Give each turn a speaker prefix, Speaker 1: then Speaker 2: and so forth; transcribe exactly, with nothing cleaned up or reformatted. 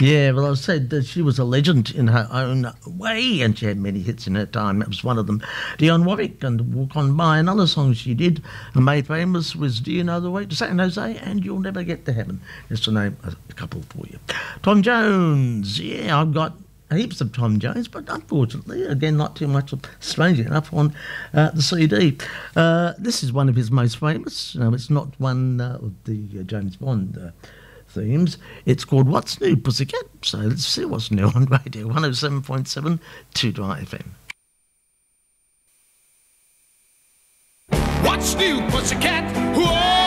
Speaker 1: Yeah, well, I said that she was a legend in her own way, and she had many hits in her time. That was one of them. Dionne Warwick and Walk On By. Another song she did and made famous was Do You Know the Way to San Jose and You'll Never Get to Heaven, just to name a, a couple for you. Tom Jones. Yeah, I've got heaps of Tom Jones, but unfortunately, again, not too much, strangely enough, on uh, the C D. Uh, this is one of his most famous. No, it's not one uh, of the uh, James Bond uh, themes. It's called What's New, Pussycat? So let's see what's new on radio. one oh seven point seven, two Dry F M.
Speaker 2: What's new, Pussycat? Whoa!